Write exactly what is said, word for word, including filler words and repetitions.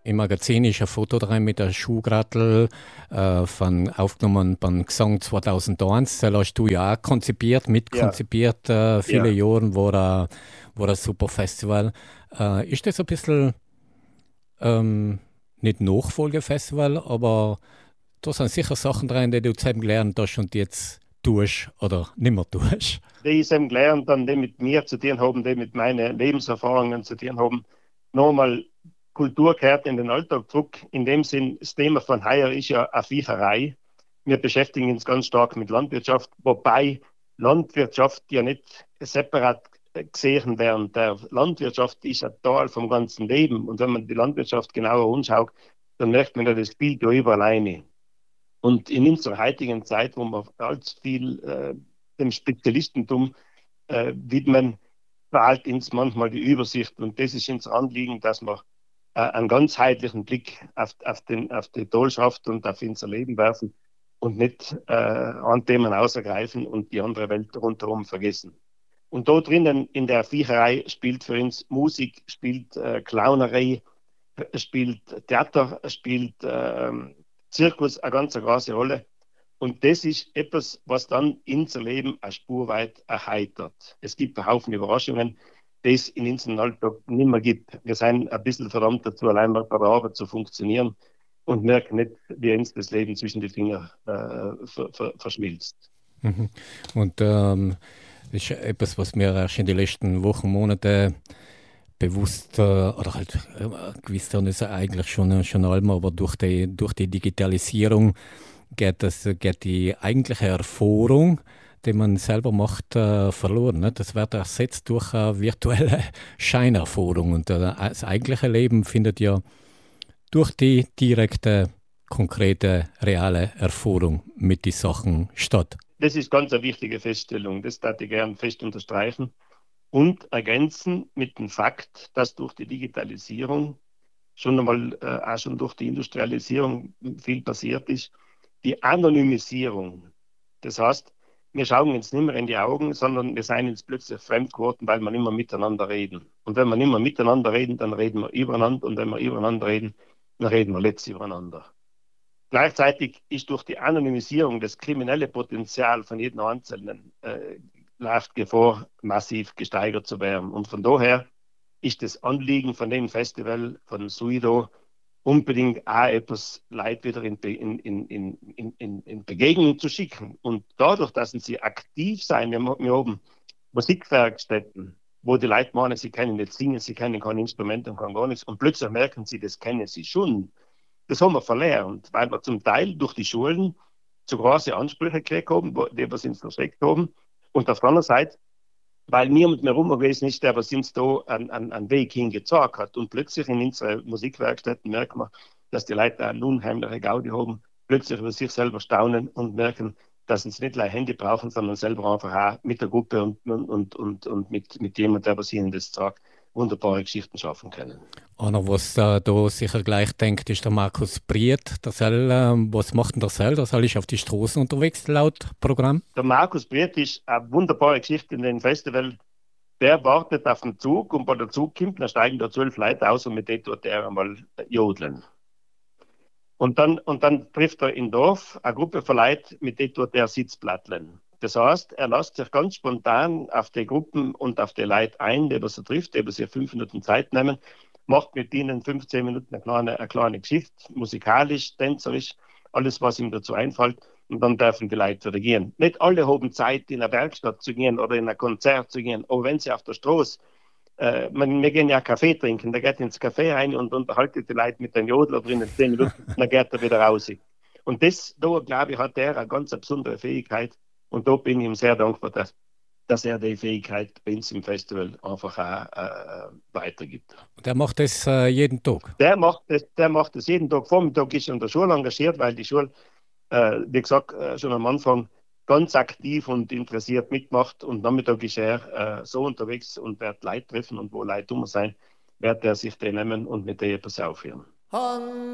im Magazin ist ein Foto drin mit der Schuhgrattel äh, von, aufgenommen beim Gesang zweitausendeins. Das hast du ja auch konzipiert, Ja, mitkonzipiert, äh, viele ja. Jahre, war ein, war ein super Festival. Äh, ist das ein bisschen, ähm, nicht Nachfolgefestival, aber da sind sicher Sachen drin, die du zusammen gelernt hast und jetzt tust oder nimmer tust. Die ich eben gelernt dann, die mit mir zu tun haben, die mit meinen Lebenserfahrungen zu tun haben, nochmal Kultur kehrt in den Alltag zurück. In dem Sinn, das Thema von heuer ist ja eine Viecherei. Wir beschäftigen uns ganz stark mit Landwirtschaft, wobei Landwirtschaft ja nicht separat gesehen werden. Der Landwirtschaft ist ein Teil vom ganzen Leben. Und wenn man die Landwirtschaft genauer anschaut, dann merkt man ja, das spielt ja überall eine. Und in unserer heutigen Zeit, wo wir allzu viel äh, dem Spezialistentum äh, widmen, verhält uns manchmal die Übersicht. Und das ist unser Anliegen, dass wir äh, einen ganzheitlichen Blick auf, auf, den, auf die Tollschaft und auf unser Leben werfen und nicht äh, an Themen ausgreifen und die andere Welt rundherum vergessen. Und da drinnen in der Viecherei spielt für uns Musik, spielt äh, Clownerei, spielt Theater, spielt äh, Zirkus eine ganz eine große Rolle. Und das ist etwas, was dann unser Leben eine Spur weit erheitert. Es gibt einen Haufen Überraschungen, die es in unserem Alltag nicht mehr gibt. Wir sind ein bisschen verdammt dazu, allein mal bei der Arbeit zu funktionieren und merken nicht, wie uns das Leben zwischen die Finger äh, ver ver verschmilzt. Mhm. Und ähm, das ist etwas, was mir erst in den letzten Wochen, Monaten bewusst, äh, oder halt äh, gewiss dann ist er eigentlich schon, schon allem, aber durch die, durch die Digitalisierung geht, das, geht die eigentliche Erfahrung, die man selber macht, äh, verloren. Ne? Das wird ersetzt durch eine virtuelle Scheinerfahrung. Und äh, das eigentliche Leben findet ja durch die direkte, konkrete, reale Erfahrung mit den Sachen statt. Das ist ganz eine wichtige Feststellung. Das darf ich gern fest unterstreichen. Und ergänzen mit dem Fakt, dass durch die Digitalisierung schon einmal, äh, auch schon durch die Industrialisierung viel passiert ist, die Anonymisierung. Das heißt, wir schauen uns nicht mehr in die Augen, sondern wir seien uns plötzlich fremd geworden, weil wir nicht mehr miteinander reden. Und wenn wir nicht mehr miteinander reden, dann reden wir übereinander. Und wenn wir übereinander reden, dann reden wir letztlich übereinander. Gleichzeitig ist durch die Anonymisierung das kriminelle Potenzial von jedem Einzelnen äh, läuft Gefahr, massiv gesteigert zu werden. Und von daher ist das Anliegen von dem Festival von Suido unbedingt auch etwas Leute wieder in, in, in, in, in, in Begegnung zu schicken. Und dadurch, dass sie aktiv sein, wir, wir haben Musikwerkstätten, wo die Leute meinen, sie können nicht singen, sie kennen kein Instrument und kann gar nichts. Und plötzlich merken sie, das kennen sie schon. Das haben wir verlernt, weil wir zum Teil durch die Schulen zu große Ansprüche gekriegt haben, wo- die wir uns versteckt haben. Und auf der anderen Seite, weil niemand mehr rum gewesen ist, der was uns da einen, einen, einen Weg hingezeigt hat. Und plötzlich in unseren Musikwerkstätten merkt man, dass die Leute eine unheimliche Gaudi haben, plötzlich über sich selber staunen und merken, dass sie nicht nur Handy brauchen, sondern selber einfach auch mit der Gruppe und, und, und, und mit, mit jemandem, der was ihnen das sagt, wunderbare Geschichten schaffen können. Einer, was äh, da sicher gleich denkt, ist der Markus Briet. Der soll, ähm, was macht denn der soll? Der soll ist auf die Straßen unterwegs, laut Programm. Der Markus Briet ist eine wunderbare Geschichte in dem Festival. Der wartet auf den Zug und bei der Zug kommt, dann steigen da zwölf Leute aus und mit denen tut er einmal jodeln. Und dann, und dann trifft er in Dorf eine Gruppe von Leuten, mit denen tut er Sitzplatteln. Das heißt, er lässt sich ganz spontan auf die Gruppen und auf die Leute ein, die er so trifft, die sich fünf Minuten Zeit nehmen, macht mit ihnen fünfzehn Minuten eine kleine, eine kleine Geschichte, musikalisch, tänzerisch, alles, was ihm dazu einfällt. Und dann dürfen die Leute wieder gehen. Nicht alle haben Zeit, in eine Werkstatt zu gehen oder in ein Konzert zu gehen, aber wenn sie auf der Straße äh, man, wir gehen ja Kaffee trinken, der geht ins Café rein und unterhaltet die Leute mit den Jodler drinnen zehn Minuten, dann geht er wieder raus. Und das, da glaube ich, hat er eine ganz besondere Fähigkeit und da bin ich ihm sehr dankbar, dass, dass er die Fähigkeit bei uns im Festival einfach auch äh, weitergibt. Der macht das äh, jeden Tag. Der macht das, der macht das jeden Tag. Vormittag ist er in der Schule engagiert, weil die Schule, äh, wie gesagt, äh, schon am Anfang ganz aktiv und interessiert mitmacht. Und Nachmittag ist er äh, so unterwegs und wird Leute treffen und wo Leute dummer sein, wird er sich die nehmen und mit denen etwas aufhören.